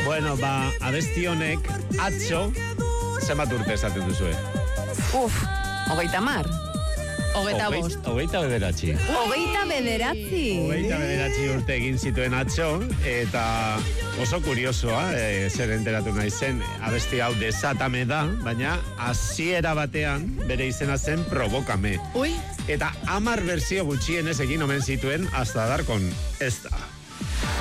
Bueno, abesti honek atzo zenbat urte esaten duzue? 30. 25. 29. 29 urte egin zituen atzo, eta oso kuriosoa, zer enteratu nahi zen, abesti hau desatame da, baina hasiera batean bere izena zen Provócame. Ui. Eta 10 berzio gutxienez egin omen zituen hasta dar con esta.